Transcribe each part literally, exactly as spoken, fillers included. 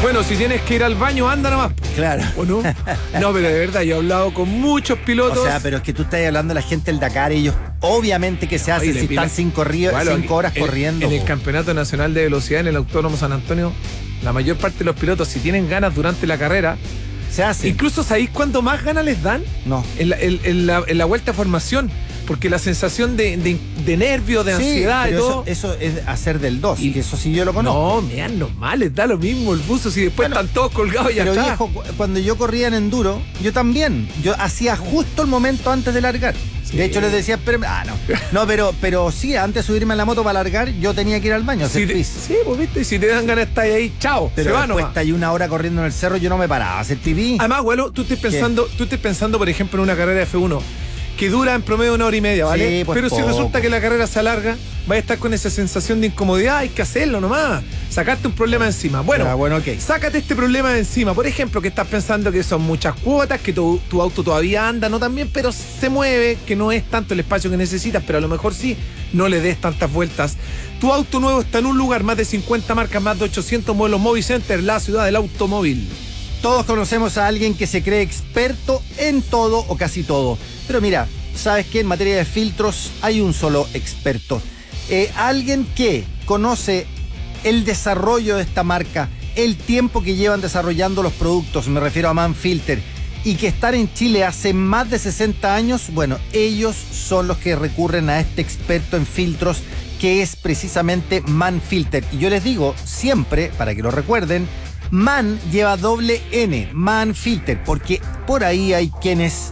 Bueno, si tienes que ir al baño, anda nomás. Claro. ¿O no? No, pero de verdad, yo he hablado con muchos pilotos. O sea, pero es que tú estás hablando de la gente del Dakar, ellos obviamente que se No, hace y le si pila- están cinco, ríos, Bueno, cinco horas en- corriendo. En el po. Campeonato Nacional de Velocidad en el Autódromo San Antonio, la mayor parte de los pilotos, si tienen ganas durante la carrera, Se hace. incluso ¿sabéis cuánto más ganas les dan? No. En la, en- en la- en la vuelta a formación. Porque la sensación de, de, de nervio, de Sí, ansiedad y pero todo. eso, eso es hacer del dos, Y- y que eso sí yo lo conozco. No, mean los males, da lo mismo el buzo si después Bueno, están todos colgados y Pero atrás. viejo, cu- cuando yo corría en enduro, yo también. Yo hacía justo el momento antes de largar. Sí. De hecho, les decía, espérenme. Ah, no. No, pero, pero sí, antes de subirme a la moto para largar, yo tenía que ir al baño a hacer Si te- pis. sí, pues viste, si te dan ganas de estar ahí, chao, Pero se va después nomás. está ahí una hora corriendo en el cerro, yo no me paraba a hacer pipí. Además, abuelo, tú estés pensando, tú estés pensando, por ejemplo, en una carrera de F uno que dura en promedio una hora y media, ¿vale? Sí, pues Pero si poco. resulta que la carrera se alarga, vas a estar con esa sensación de incomodidad, hay que hacerlo nomás. Sacarte un problema encima. Bueno, Ya, bueno, ok. sácate este problema de encima. Por ejemplo, que estás pensando que son muchas cuotas, que tu, tu auto todavía anda, no tan bien, pero se mueve, que no es tanto el espacio que necesitas, pero a lo mejor sí, no le des tantas vueltas. Tu auto nuevo está en un lugar, más de cincuenta marcas, más de ochocientos modelos Movicenter, la ciudad del automóvil. Todos conocemos a alguien que se cree experto en todo o casi todo. Pero mira, ¿sabes qué? En materia de filtros hay un solo experto. Eh, alguien que conoce el desarrollo de esta marca, el tiempo que llevan desarrollando los productos, me refiero a Manfilter, y que están en Chile hace más de sesenta años, bueno, ellos son los que recurren a este experto en filtros, que es precisamente Manfilter. Y yo les digo siempre, para que lo recuerden, Man lleva doble N, Manfilter, porque por ahí hay quienes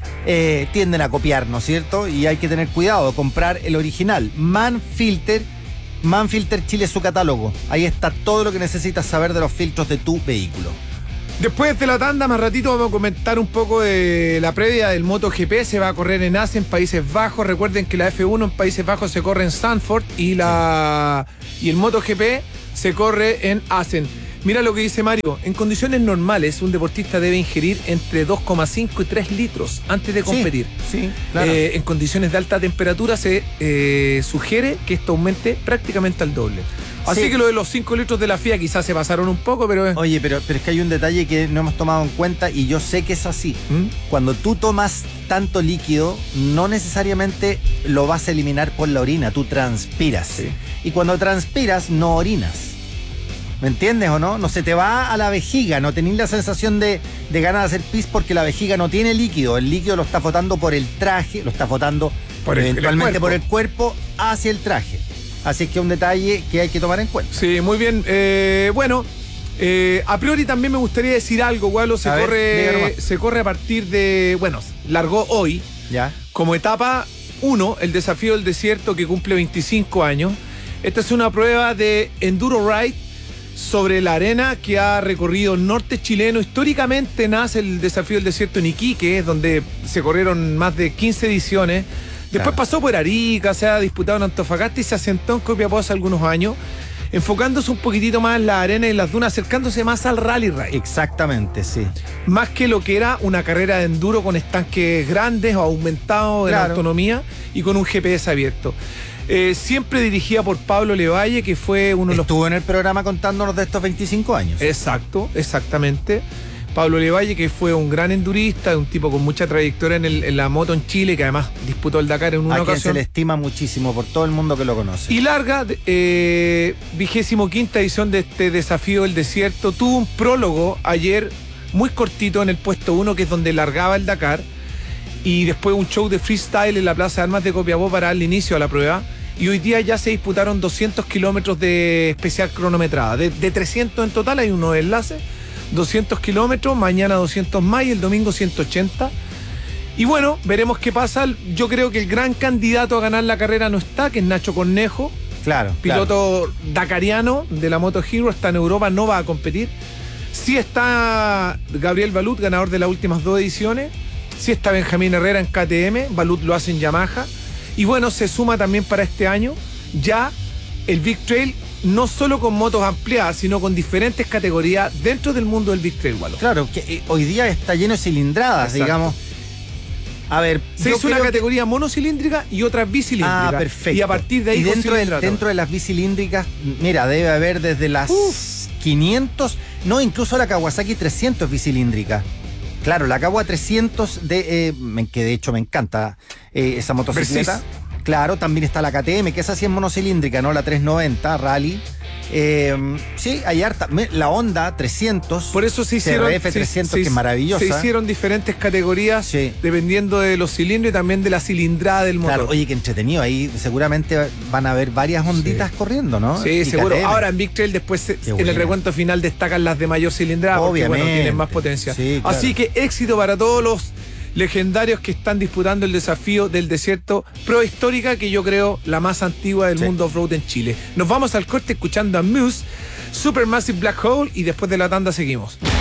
eh, tienden a copiar, ¿no es cierto? Y hay que tener cuidado, comprar el original. Manfilter, Manfilter Chile es su catálogo. Ahí está todo lo que necesitas saber de los filtros de tu vehículo. Después de la tanda, más ratito vamos a comentar un poco de la previa del MotoGP. Se va a correr en Assen, Países Bajos. Recuerden que la F uno en Países Bajos se corre en Zandvoort y, la, y el MotoGP se corre en Assen. Mira lo que dice Mario. En condiciones normales, un deportista debe ingerir entre dos coma cinco y tres litros antes de competir. Sí, sí, claro. Eh, en condiciones de alta temperatura se eh, sugiere que esto aumente prácticamente al doble. Así Sí. que lo de los cinco litros de la F I A quizás se pasaron un poco, pero... es- Oye, pero, pero es que hay un detalle que no hemos tomado en cuenta y yo sé que es así. ¿Mm? Cuando tú tomas tanto líquido, no necesariamente lo vas a eliminar por la orina, tú transpiras. Sí. Y cuando transpiras, no orinas. ¿Me entiendes o no? No se te va a la vejiga, no tenés la sensación de, de ganas de hacer pis porque la vejiga no tiene líquido. El líquido lo está botando por el traje, lo está botando Por el- eventualmente el por el cuerpo hacia el traje. Así es que es un detalle que hay que tomar en cuenta. Sí, muy bien. Eh, bueno, eh, a priori también me gustaría decir algo, Gualo. Se A ver, diga corre, nomás. se corre a partir de. Bueno, largó hoy ¿Ya? como etapa uno, el desafío del desierto que cumple veinticinco años. Esta es una prueba de Enduro Ride sobre la arena que ha recorrido el norte chileno. Históricamente nace el desafío del desierto en Iquique, donde se corrieron más de quince ediciones. Después Claro. pasó por Arica, se ha disputado en Antofagasta y se asentó en Copiapó hace algunos años, enfocándose un poquitito más en la arena y en las dunas, acercándose más al rally ride. Exactamente, sí. Más que lo que era una carrera de enduro con estanques grandes o aumentados en Claro. autonomía y con un G P S abierto. Eh, siempre dirigida por Pablo Levalle, que fue uno de los... Estuvo en el programa contándonos de estos veinticinco años. Exacto, exactamente. Pablo Levalle, que fue un gran endurista, un tipo con mucha trayectoria en, el- en la moto en Chile, que además disputó el Dakar en una a quien se ocasión. le estima muchísimo por todo el mundo que lo conoce. Y larga, eh, vigésimo quinta edición de este desafío del desierto. Tuvo un prólogo ayer muy cortito en el puesto uno, que es donde largaba el Dakar. Y después un show de freestyle en la Plaza de Armas de Copiapó para darle inicio a la prueba. Y hoy día ya se disputaron doscientos kilómetros de especial cronometrada. De, de trescientos en total, hay unos enlaces. doscientos kilómetros, mañana doscientos más y el domingo ciento ochenta. Y bueno, veremos qué pasa. Yo creo que el gran candidato a ganar la carrera no está, que es Nacho Cornejo, Claro. piloto dakariano de la Moto Hero, está en Europa, no va a competir. Sí está Gabriel Balut, ganador de las últimas dos ediciones. Sí está Benjamín Herrera en K T M, Balut lo hace en Yamaha. Y bueno, se suma también para este año ya el Big Trail, no solo con motos ampliadas, sino con diferentes categorías dentro del mundo del Big Trail, Walo. Claro, que eh, hoy día está lleno de cilindradas, Exacto. digamos. A ver, Se yo hizo una creo que- categoría monocilíndrica y otra bicilíndrica. Ah, perfecto. Y a partir de ahí y con dentro, de, cilindrato. dentro de las bicilíndricas, mira, debe haber desde las Uf. quinientos, no, incluso la Kawasaki trescientos bicilíndrica. Claro, la Kawa trescientos, de, eh, que de hecho me encanta eh, esa motocicleta. Versys. Claro, también está la K T M, que esa sí es monocilíndrica, ¿no? La trescientos noventa Rally. Eh, sí, hay harta. La Honda trescientos. Por eso se hicieron. C R F trescientos, se, que es maravillosa. Se hicieron diferentes categorías, sí, dependiendo de los cilindros y también de la cilindrada del motor. Claro, oye, qué entretenido. Ahí seguramente van a haber varias Honditas sí. corriendo, ¿no? Sí, y seguro. K T M. Ahora en Big Trail después se, en el recuento final destacan las de mayor cilindrada. Obviamente. Porque, bueno, tienen más potencia. Sí, claro. Así que éxito para todos los legendarios que están disputando el desafío del desierto Pro Histórica, que yo creo la más antigua del sí. mundo off-road en Chile. Nos vamos al corte escuchando a Muse, Supermassive Black Hole, y después de la tanda seguimos.